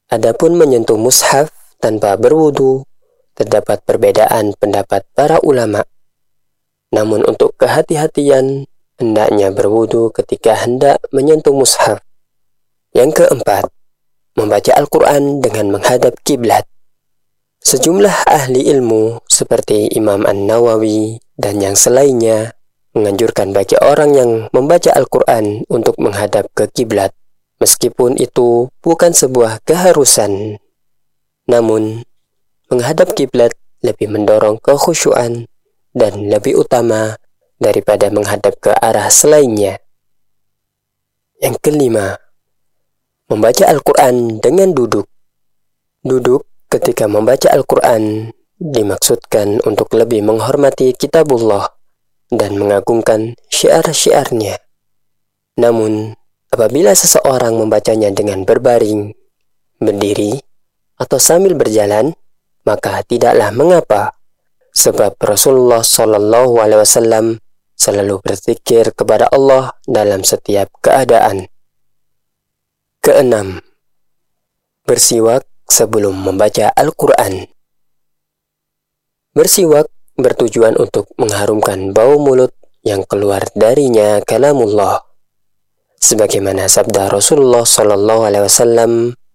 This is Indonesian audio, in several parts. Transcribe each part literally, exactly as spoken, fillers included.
Adapun menyentuh mushaf tanpa berwudu, terdapat perbedaan pendapat para ulama. Namun untuk kehati-hatian, hendaknya berwudu ketika hendak menyentuh mushaf. Yang keempat, membaca Al-Quran dengan menghadap kiblat. Sejumlah ahli ilmu seperti Imam An-Nawawi dan yang selainnya menganjurkan bagi orang yang membaca Al-Quran untuk menghadap ke kiblat, meskipun itu bukan sebuah keharusan. Namun, menghadap kiblat lebih mendorong kekhusyuan dan lebih utama daripada menghadap ke arah selainnya. Yang kelima, membaca Al-Quran dengan duduk. Duduk ketika membaca Al-Quran dimaksudkan untuk lebih menghormati kitabullah dan mengagungkan syiar-syiarnya. Namun, apabila seseorang membacanya dengan berbaring, berdiri, atau sambil berjalan, maka tidaklah mengapa, sebab Rasulullah Shallallahu Alaihi Wasallam selalu berzikir kepada Allah dalam setiap keadaan. Keenam, bersiwak sebelum membaca Al-Quran. Bersiwak bertujuan untuk mengharumkan bau mulut yang keluar darinya kalamullah. Sebagaimana sabda Rasulullah Shallallahu Alaihi Wasallam,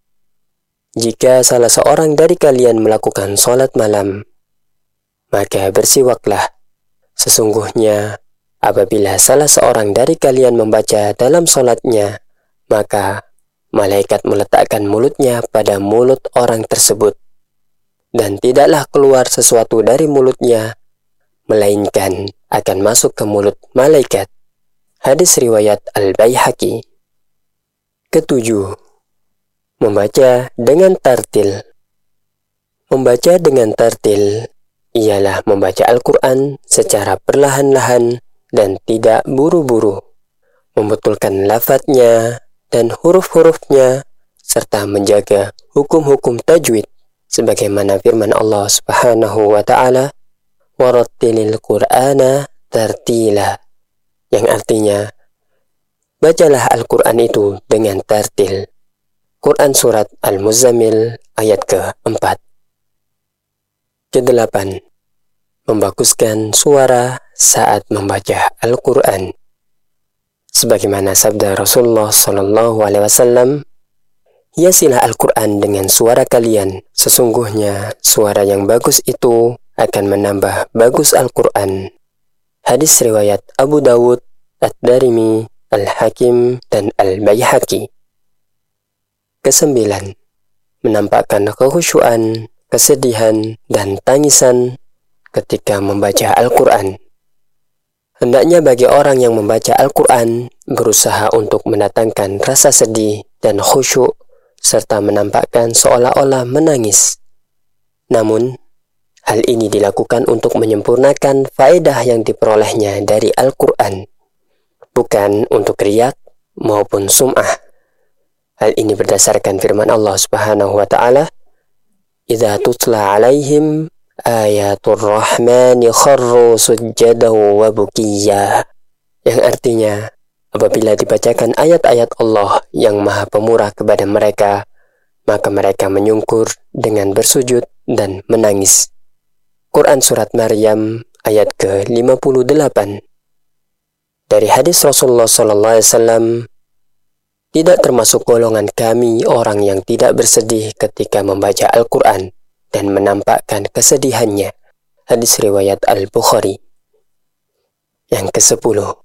jika salah seorang dari kalian melakukan sholat malam, maka bersiwaklah. Sesungguhnya apabila salah seorang dari kalian membaca dalam sholatnya, maka malaikat meletakkan mulutnya pada mulut orang tersebut, dan tidaklah keluar sesuatu dari mulutnya, melainkan akan masuk ke mulut malaikat. Hadis riwayat Al-Baihaqi. Ketujuh, membaca dengan tartil. Membaca dengan tartil ialah membaca Al-Quran secara perlahan-lahan dan tidak buru-buru, membetulkan lafadznya dan huruf-hurufnya, serta menjaga hukum-hukum tajwid, sebagaimana firman Allah Subhanahu wa Ta'ala, warattilil Qur'ana tartila, yang artinya, bacalah Al-Quran itu dengan tartil. Quran Surat Al-Muzammil ayat keempat. Kedelapan, membaguskan suara saat membaca Al-Quran. Sebagaimana sabda Rasulullah Shallallahu Alaihi Wasallam, hiasilah Al-Quran dengan suara kalian. Sesungguhnya suara yang bagus itu akan menambah bagus Al-Quran. Hadis riwayat Abu Dawud, Ad-Darimi, Al-Hakim, dan Al-Baihaqi. Kesembilan, menampakkan kekhusyuan, kesedihan, dan tangisan ketika membaca Al-Quran. Hendaknya bagi orang yang membaca Al-Quran berusaha untuk mendatangkan rasa sedih dan khusyuk, serta menampakkan seolah-olah menangis. Namun, hal ini dilakukan untuk menyempurnakan faedah yang diperolehnya dari Al-Quran, bukan untuk riyak maupun sum'ah. Hal ini berdasarkan firman Allah Subhanahu wa Ta'ala, "Idza tutla 'alaihim ayatul rahmani kharru sujjadahu wa bukiyya," yang artinya, apabila dibacakan ayat-ayat Allah yang Maha Pemurah kepada mereka, maka mereka menyungkur dengan bersujud dan menangis. Quran Surat Maryam ayat ke lima puluh delapan. Dari hadis Rasulullah Sallallahu Alaihi Wasallam, tidak termasuk golongan kami orang yang tidak bersedih ketika membaca Al-Quran dan menampakkan kesedihannya. Hadis riwayat Al-Bukhari. Yang kesepuluh,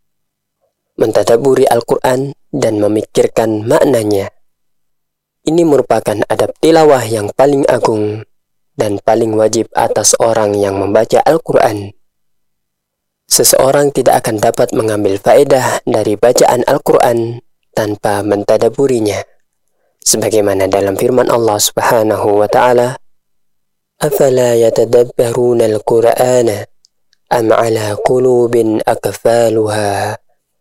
mentadaburi Al-Quran dan memikirkan maknanya. Ini merupakan adab tilawah yang paling agung dan paling wajib atas orang yang membaca Al-Quran. Seseorang tidak akan dapat mengambil faedah dari bacaan Al-Quran tanpa mentadaburinya. Sebagaimana dalam firman Allah Subhanahu wa Ta'ala, "Afala yatadabbaruna al-Qur'ana am 'ala qulubin akfaluha,"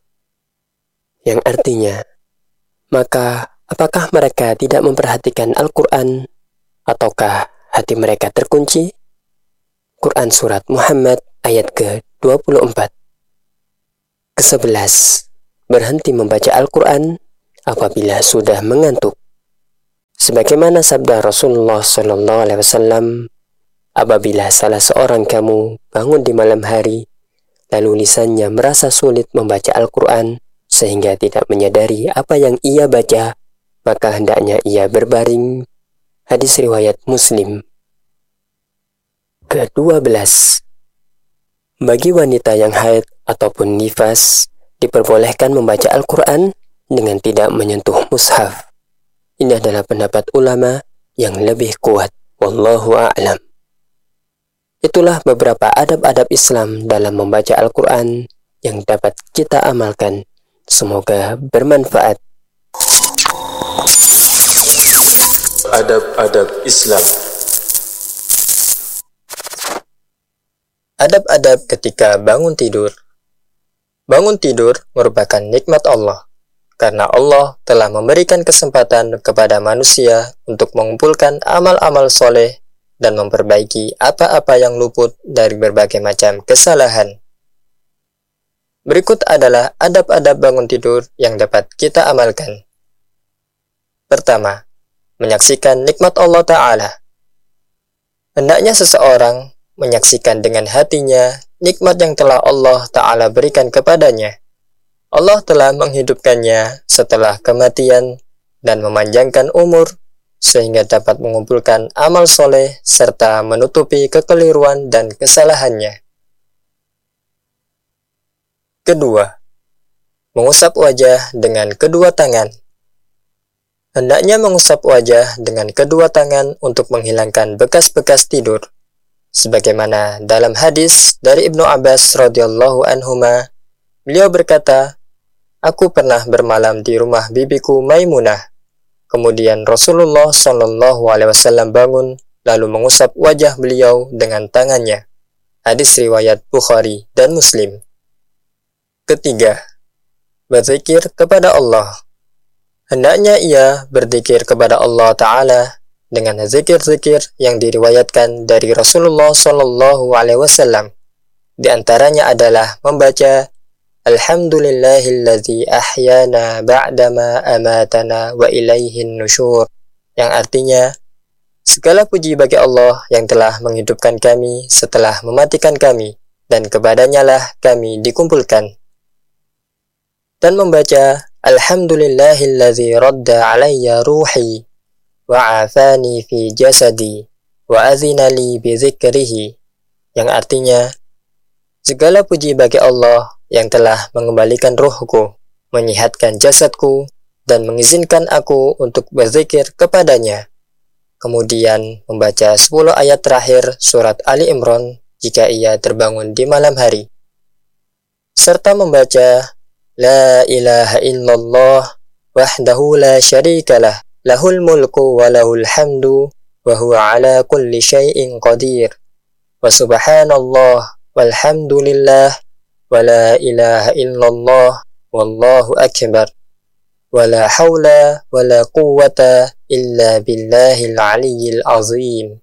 yang artinya, maka apakah mereka tidak memperhatikan Al-Quran, ataukah hati mereka terkunci? Quran Surat Muhammad ayat ke dua puluh empat. Kesebelas, berhenti membaca Al-Quran apabila sudah mengantuk. Sebagaimana sabda Rasulullah Shallallahu Alaihi Wasallam, apabila salah seorang kamu bangun di malam hari, lalu lisannya merasa sulit membaca Al-Quran sehingga tidak menyadari apa yang ia baca, maka hendaknya ia berbaring. Hadis riwayat Muslim. Kedua belas. Bagi wanita yang haid ataupun nifas, diperbolehkan membaca Al-Quran dengan tidak menyentuh mushaf. Ini adalah pendapat ulama yang lebih kuat. Wallahu a'lam. Itulah beberapa adab-adab Islam dalam membaca Al-Quran yang dapat kita amalkan. Semoga bermanfaat. Adab-adab Islam. Adab-adab ketika bangun tidur. Bangun tidur merupakan nikmat Allah, karena Allah telah memberikan kesempatan kepada manusia untuk mengumpulkan amal-amal soleh dan memperbaiki apa-apa yang luput dari berbagai macam kesalahan. Berikut adalah adab-adab bangun tidur yang dapat kita amalkan. Pertama, menyaksikan nikmat Allah Ta'ala. Hendaknya seseorang menyaksikan dengan hatinya nikmat yang telah Allah Ta'ala berikan kepadanya. Allah telah menghidupkannya setelah kematian dan memanjangkan umur sehingga dapat mengumpulkan amal soleh serta menutupi kekeliruan dan kesalahannya. Kedua, mengusap wajah dengan kedua tangan. Hendaknya mengusap wajah dengan kedua tangan untuk menghilangkan bekas-bekas tidur. Sebagaimana dalam hadis dari Ibnu Abbas radhiyallahu anhuma, beliau berkata, "Aku pernah bermalam di rumah bibiku Maimunah. Kemudian Rasulullah Shallallahu Alaihi Wasallam bangun lalu mengusap wajah beliau dengan tangannya." Hadis riwayat Bukhari dan Muslim. Ketiga, berzikir kepada Allah. Hendaknya ia berzikir kepada Allah Ta'ala dengan zikir-zikir yang diriwayatkan dari Rasulullah Shallallahu Alaihi Wasallam. Di antaranya adalah membaca Alhamdulillahilladzi ahyana ba'dama amatana wa ilaihin nusyur, yang artinya, segala puji bagi Allah yang telah menghidupkan kami setelah mematikan kami, dan kepadanya lah kami dikumpulkan. Dan membaca Alhamdulillahilladzi radda alayya ruhi wa afani fi jasadi wa azina li bi zikrihi, yang artinya, segala puji bagi Allah yang telah mengembalikan ruhku, menyehatkan jasadku, dan mengizinkan aku untuk berzikir kepadanya. Kemudian membaca sepuluh ayat terakhir surat Ali Imran jika ia terbangun di malam hari. Serta membaca La ilaha illallah wahdahu la syarikalah lahul mulku wa lahul hamdu wa huwa ala kulli syai'in qadir wa subhanallah walhamdulillah wa la ilaha illallah wallahu akbar wa la hawla wa la quwwata illa billahil aliyyil azim,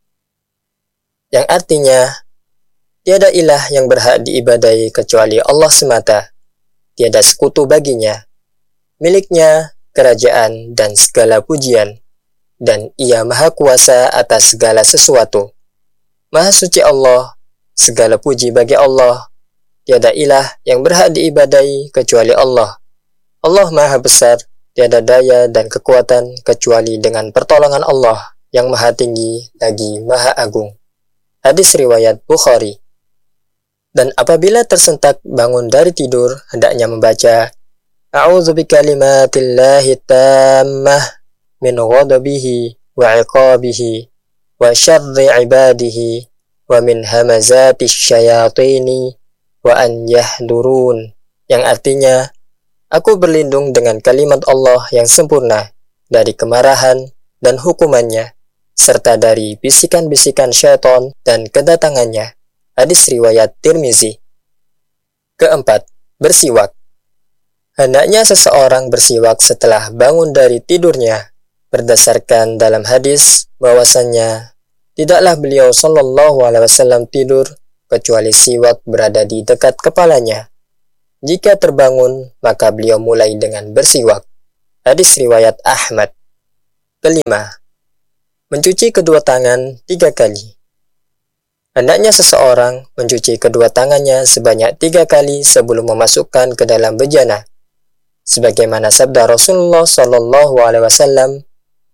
yang artinya, tiada ilah yang berhak diibadai kecuali Allah semata, tiada sekutu baginya, miliknya kerajaan dan segala pujian, dan ia maha kuasa atas segala sesuatu. Maha suci Allah, segala puji bagi Allah, tiada ilah yang berhak diibadai kecuali Allah. Allah maha besar, tiada daya dan kekuatan kecuali dengan pertolongan Allah yang maha tinggi lagi maha agung. Hadis riwayat Bukhari. Dan apabila tersentak bangun dari tidur, hendaknya membaca A'udzu bikalimatillahi tammah min ghadabihi wa iqabihi wa syarri ibadihi wa min hamazati syayatini wa an yahdurun, yang artinya, aku berlindung dengan kalimat Allah yang sempurna dari kemarahan dan hukumannya, serta dari bisikan-bisikan syaitan dan kedatangannya. Hadis riwayat Tirmizi. Keempat, bersiwak. Hendaknya seseorang bersiwak setelah bangun dari tidurnya, berdasarkan dalam hadis bahwasannya tidaklah beliau Shallallahu Alaihi Wasallam tidur kecuali siwak berada di dekat kepalanya. Jika terbangun, maka beliau mulai dengan bersiwak. Hadis riwayat Ahmad. Kelima, mencuci kedua tangan tiga kali. Hendaknya seseorang mencuci kedua tangannya sebanyak tiga kali sebelum memasukkan ke dalam bejana. Sebagaimana sabda Rasulullah Shallallahu Alaihi Wasallam,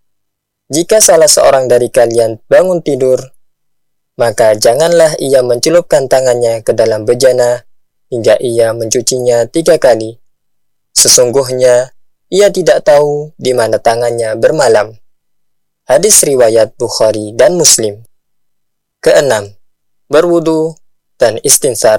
jika salah seorang dari kalian bangun tidur, maka janganlah ia mencelupkan tangannya ke dalam bejana hingga ia mencucinya tiga kali. Sesungguhnya ia tidak tahu di mana tangannya bermalam. Hadis riwayat Bukhari dan Muslim. Keenam, berwudu dan istinsar.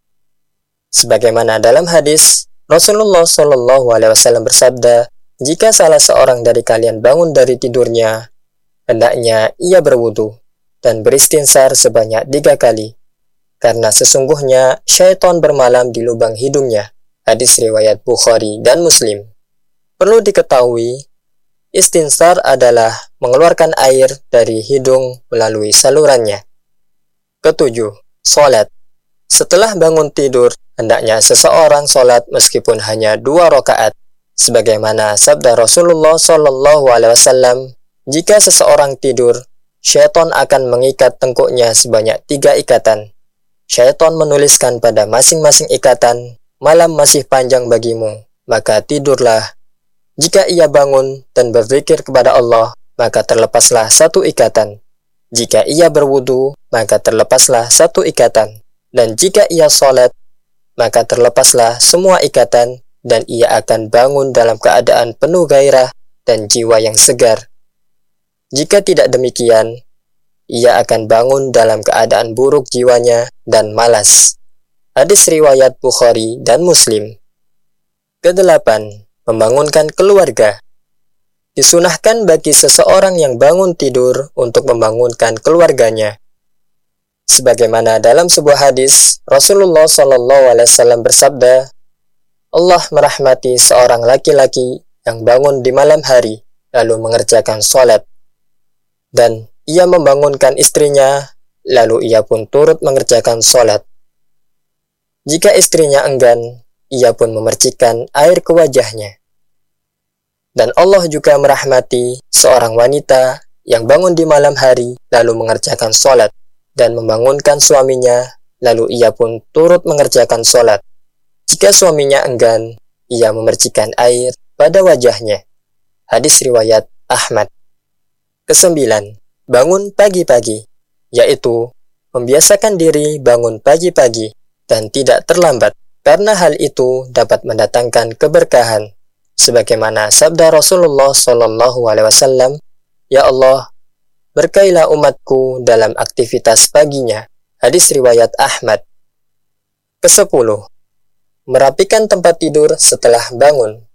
Sebagaimana dalam hadis, Rasulullah Shallallahu Alaihi Wasallam bersabda, jika salah seorang dari kalian bangun dari tidurnya, hendaknya ia berwudu dan beristinsar sebanyak tiga kali, karena sesungguhnya syaitan bermalam di lubang hidungnya. Hadis riwayat Bukhari dan Muslim. Perlu diketahui, istinsar adalah mengeluarkan air dari hidung melalui salurannya. Ketujuh, sholat. Setelah bangun tidur, hendaknya seseorang sholat meskipun hanya dua rakaat. Sebagaimana sabda Rasulullah Shallallahu Alaihi Wasallam, jika seseorang tidur, syaitan akan mengikat tengkuknya sebanyak tiga ikatan. Syaitan menuliskan pada masing-masing ikatan, malam masih panjang bagimu, maka tidurlah. Jika ia bangun dan berzikir kepada Allah, maka terlepaslah satu ikatan. Jika ia berwudu, maka terlepaslah satu ikatan. Dan jika ia sholat, maka terlepaslah semua ikatan, dan ia akan bangun dalam keadaan penuh gairah dan jiwa yang segar. Jika tidak demikian, ia akan bangun dalam keadaan buruk jiwanya dan malas. Hadis riwayat Bukhari dan Muslim. Kedelapan, membangunkan keluarga. Disunahkan bagi seseorang yang bangun tidur untuk membangunkan keluarganya. Sebagaimana dalam sebuah hadis, Rasulullah Shallallahu Alaihi Wasallam bersabda, Allah merahmati seorang laki-laki yang bangun di malam hari, lalu mengerjakan sholat. Dan ia membangunkan istrinya, lalu ia pun turut mengerjakan sholat. Jika istrinya enggan, ia pun memercikkan air ke wajahnya. Dan Allah juga merahmati seorang wanita yang bangun di malam hari lalu mengerjakan sholat dan membangunkan suaminya, lalu ia pun turut mengerjakan sholat. Jika suaminya enggan, ia memercikkan air pada wajahnya. Hadis riwayat Ahmad. Kesembilan, bangun pagi-pagi, yaitu membiasakan diri bangun pagi-pagi dan tidak terlambat, karena hal itu dapat mendatangkan keberkahan. Sebagaimana sabda Rasulullah Shallallahu Alaihi Wasallam, Ya Allah, berkailah umatku dalam aktivitas paginya. Hadis riwayat Ahmad. Kesepuluh, merapikan tempat tidur setelah bangun.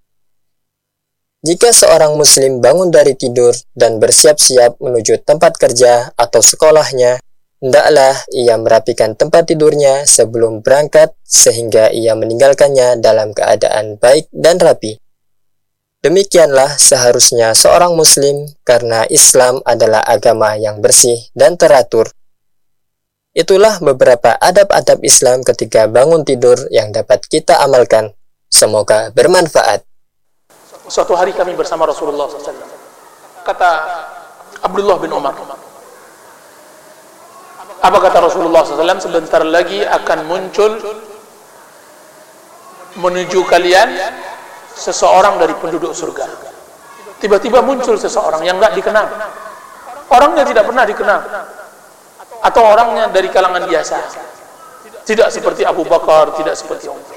Jika seorang muslim bangun dari tidur dan bersiap-siap menuju tempat kerja atau sekolahnya, hendaklah ia merapikan tempat tidurnya sebelum berangkat sehingga ia meninggalkannya dalam keadaan baik dan rapi. Demikianlah seharusnya seorang muslim, karena Islam adalah agama yang bersih dan teratur. Itulah beberapa adab-adab Islam ketika bangun tidur yang dapat kita amalkan. Semoga bermanfaat. Suatu hari kami bersama Rasulullah shallallahu alaihi wasallam. Kata Abdullah bin Umar, apa kata Rasulullah shallallahu alaihi wasallam? Sebentar lagi akan muncul menuju kalian seseorang dari penduduk surga. Tiba-tiba muncul seseorang yang tidak dikenal. Orangnya tidak pernah dikenal. Atau orangnya dari kalangan biasa. Tidak seperti Abu Bakar, tidak seperti Umar.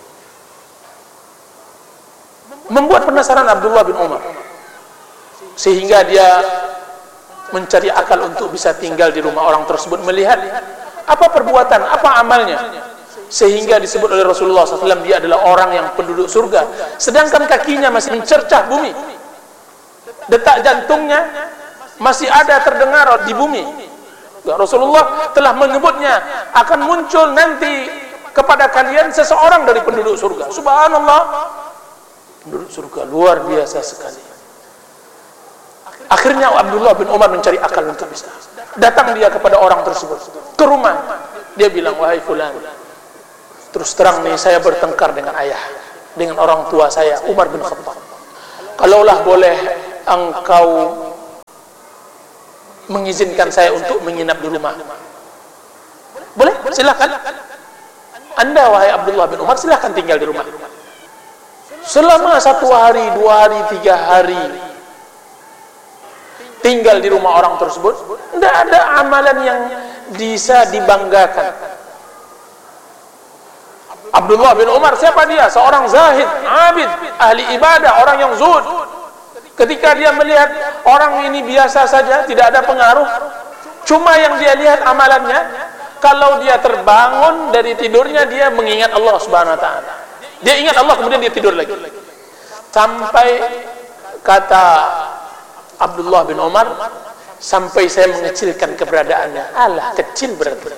Membuat penasaran Abdullah bin Umar. Sehingga dia mencari akal untuk bisa tinggal di rumah orang tersebut, melihat apa perbuatan, apa amalnya. Sehingga disebut oleh Rasulullah shallallahu alaihi wasallam dia adalah orang yang penduduk surga, sedangkan kakinya masih mencercah bumi, detak jantungnya masih ada terdengar di bumi. Rasulullah telah menyebutnya akan muncul nanti kepada kalian seseorang dari penduduk surga. Subhanallah, penduduk surga luar biasa sekali. Akhirnya Abdullah bin Umar mencari akal untuk bisa datang dia kepada orang tersebut ke rumah. Dia bilang, wahai fulan, terus terang nih, saya bertengkar dengan ayah, dengan orang tua saya, Umar bin Khattab. Kalaulah boleh engkau mengizinkan saya untuk menginap di rumah. Boleh? Silakan. Anda wahai Abdullah bin Umar, silakan tinggal di rumah. Selama satu hari, dua hari, tiga hari tinggal di rumah orang tersebut, tidak ada amalan yang bisa dibanggakan. Abdullah bin Umar, siapa dia? Seorang zahid, abid, ahli ibadah, orang yang zuhud. Ketika dia melihat orang ini biasa saja, tidak ada pengaruh, cuma yang dia lihat amalannya, kalau dia terbangun dari tidurnya, dia mengingat Allah subhanahu wa ta'ala. Dia ingat Allah, kemudian dia tidur lagi. Sampai kata Abdullah bin Umar, sampai saya mengecilkan keberadaannya. Alah, kecil berarti.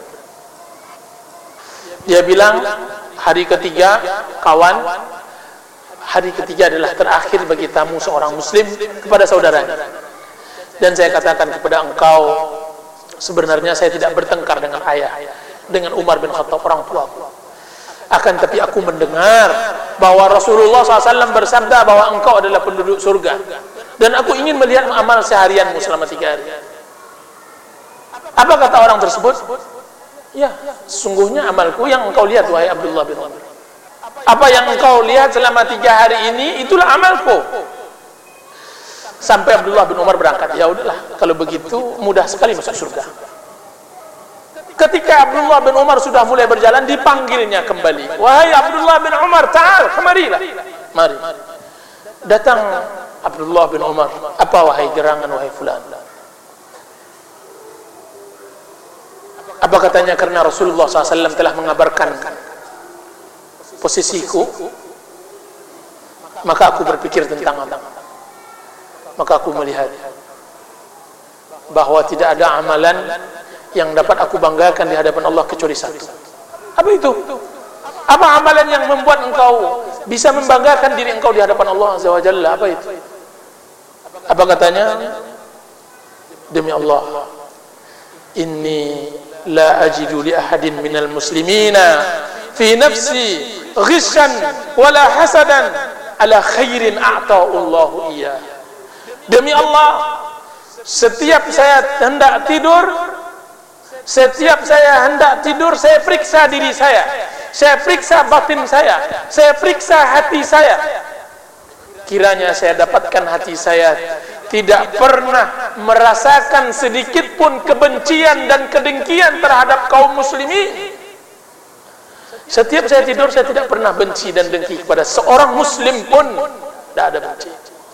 Dia bilang, hari ketiga, kawan, hari ketiga adalah terakhir bagi tamu seorang muslim kepada saudaranya. Dan saya katakan kepada engkau, sebenarnya saya tidak bertengkar dengan ayah, dengan Umar bin Khattab, orang tuaku. Akan tapi aku mendengar bahwa Rasulullah shallallahu alaihi wasallam bersabda bahwa engkau adalah penduduk surga. Dan aku ingin melihat amal seharianmu selama tiga hari. Apa kata orang tersebut? Ya, sesungguhnya amalku yang engkau lihat, wahai Abdullah bin Umar. Apa yang engkau lihat selama tiga hari ini, itulah amalku. Sampai Abdullah bin Umar berangkat. Ya udahlah, kalau begitu mudah sekali masuk surga. Ketika Abdullah bin Umar sudah mulai berjalan, dipanggilnya kembali. Wahai Abdullah bin Umar, ta'al, kemarilah. Mari. Datang Abdullah bin Umar. Apa wahai gerangan, wahai fulan? Apa katanya? Karena Rasulullah shallallahu alaihi wasallam telah mengabarkan posisiku, maka aku berpikir tentang Allah. Maka aku melihat bahwa tidak ada amalan yang dapat aku banggakan di hadapan Allah kecuali satu. Apa itu? Apa amalan yang membuat engkau bisa membanggakan diri engkau di hadapan Allah Azza wa Jalla? Apa itu? Apa katanya? Demi Allah, inni la ajidu li ahadin minal muslimina fi nafsi ghishan wala hasadan ala khairin a'ta'u Allahu iyyah. Demi Allah, setiap saya hendak tidur, setiap saya hendak tidur, saya periksa diri saya, saya periksa batin saya, saya periksa hati saya. Kiranya saya dapatkan hati saya tidak pernah merasakan sedikit pun kebencian dan kedengkian terhadap kaum muslimin. Setiap saya tidur, saya tidak pernah benci dan dengki kepada seorang muslim pun. Tidak ada benci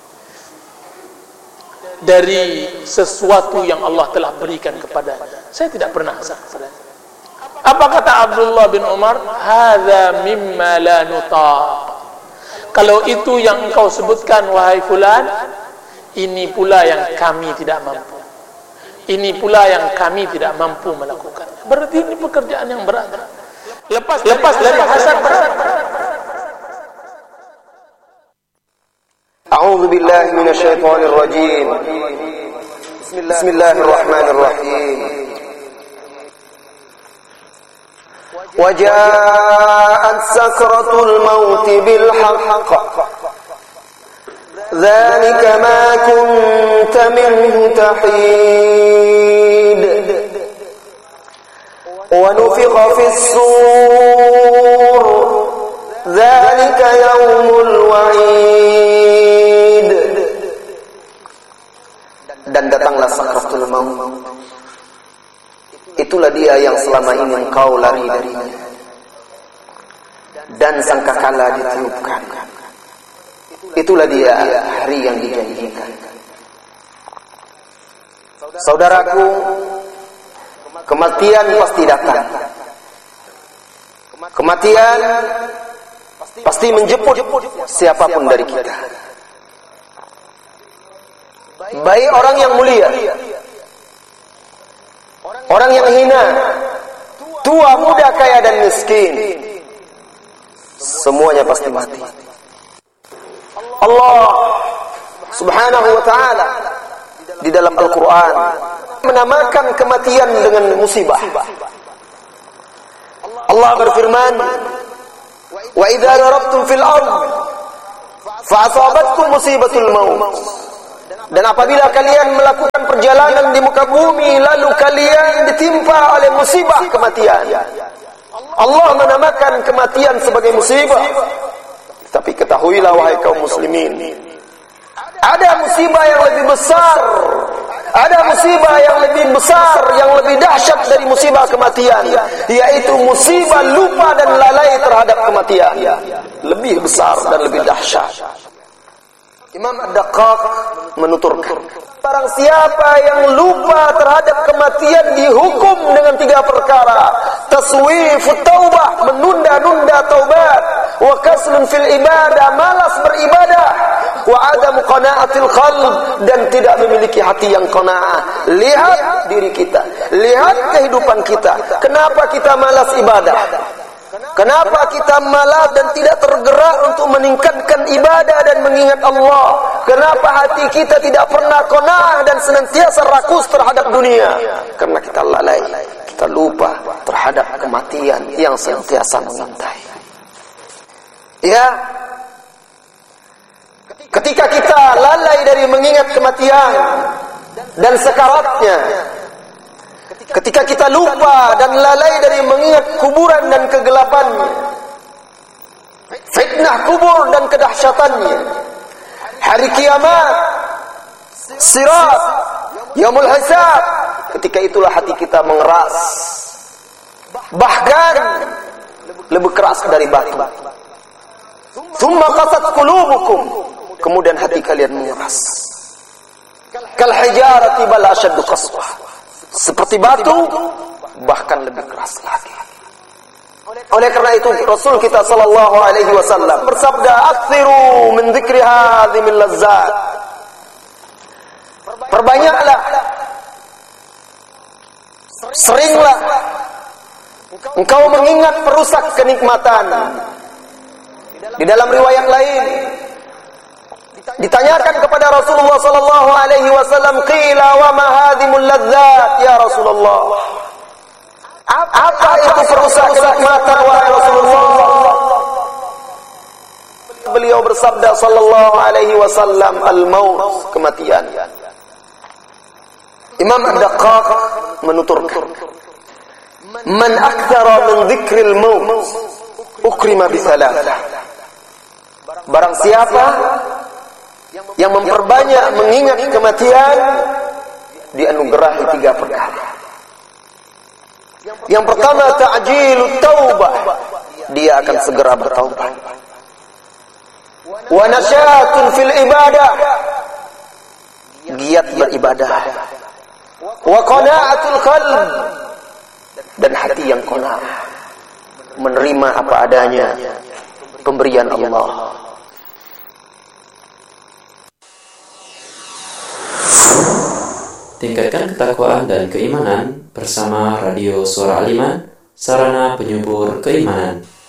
dari sesuatu yang Allah telah berikan kepadanya. Saya tidak pernah hasad kepadanya. Apa kata Abdullah bin Umar? Hadza mimma la nutaq. Kalau itu yang engkau sebutkan, wahai fulan, ini pula yang kami tidak mampu. Ini pula yang kami tidak mampu melakukan. Berarti ini pekerjaan yang berat. Lepas lepas dari hasad berat. أعوذ بالله من الشيطان الرجيم بسم الله الرحمن الرحيم وجاءت سكرة الموت بالحق ذلك ما كنت منه تحيد ونفخ في الصور ذلك يوم الوعيد. Dan datanglah sakratul maut. Itulah dia yang selama ini engkau lari darinya. Dan sangkakala ditiupkan. Itulah dia hari yang dijanjikan. Saudaraku, kematian pasti datang. Kematian pasti menjemput siapapun dari kita. Baik orang yang mulia, orang yang hina, tua, muda, kaya dan miskin, semuanya pasti mati. Allah Subhanahu wa ta'ala di dalam Al-Quran menamakan kematian dengan musibah. Allah berfirman, wa idza darabtum fil ard fa asabatkum musibatul maut. Dan apabila kalian melakukan perjalanan perjalanan di muka bumi, lalu kalian ditimpa oleh musibah kematian. Allah menamakan kematian sebagai musibah. Tapi ketahuilah wahai kaum muslimin, ada musibah yang lebih besar, ada musibah yang lebih besar, yang lebih dahsyat dari musibah kematian, yaitu musibah lupa dan lalai terhadap kematian. Lebih besar dan lebih dahsyat. Imam Ad-Daqqaq menuturkan, barang siapa yang lupa terhadap kematian dihukum dengan tiga perkara: taswifut taubah, menunda-nunda taubat; wa kaslun fil ibadah, malas beribadah; wa adamu qana'atil qalb, dan tidak memiliki hati yang qanaah. Lihat diri kita, lihat kehidupan kita. Kenapa kita malas ibadah? Kenapa kita malas dan tidak tergerak untuk meningkatkan ibadah dan mengingat Allah? Kenapa hati kita tidak pernah qanaah dan senantiasa rakus terhadap dunia? Karena kita lalai, kita lupa terhadap kematian yang senantiasa mengintai. Ya, ketika kita lalai dari mengingat kematian dan sekaratnya, ketika kita lupa dan lalai dari mengingat kuburan dan kegelapannya, fitnah kubur dan kedahsyatannya, hari kiamat, sirat, yaumul hisab, ketika itulah hati kita mengeras, bahkan lebih keras dari batu. Tsumma qasat qulubukum, kemudian hati kalian mengeras. Kal hijarati bal ashaddu qaswah, seperti batu, bahkan lebih keras lagi. Oleh karena itu Rasul kita sallallahu alaihi wasallam bersabda, "Aktsiru min dzikri hadzimil lazzat." Perbanyaklah, seringlah engkau mengingat perusak kenikmatan. Di dalam riwayat lain ditanyakan kepada Rasulullah sallallahu alaihi wasallam, qila wa ma hadhimul ladzat ya Rasulullah, apa itu perusak kenikmatan wahai Rasulullah? Beliau bersabda sallallahu alaihi wasallam, al-maut, kematian. Imam Ad-Daqqaq menuturkan, man aktsara min dzikril maut ukrima bi thalathah. Barang siapa yang memperbanyak mengingat kematian, dianugerahi tiga perkara. Yang pertama, ta'jilut taubah, dia akan segera bertaubat. Wa nasyatun fil ibadah, giat beribadah. Wa qana'atul qalb, dan hati yang qanaah, menerima apa adanya pemberian Allah. Tingkatkan ketakwaan dan keimanan bersama Radio Suara Al-Iman, sarana penyubur keimanan.